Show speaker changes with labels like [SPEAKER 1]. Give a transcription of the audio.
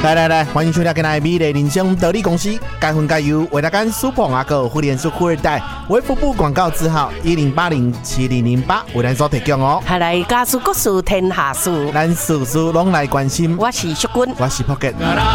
[SPEAKER 1] 来，欢迎收听今天的美丽人生得力公司，该分该有，为大家苏鹏阿哥，互联数富二代，为服务广告字号10807008，为咱所提供哦。
[SPEAKER 2] 下来家事国事天下事，
[SPEAKER 1] 咱事事拢来关心。
[SPEAKER 2] 我是淑君，
[SPEAKER 1] 我是 Pocket。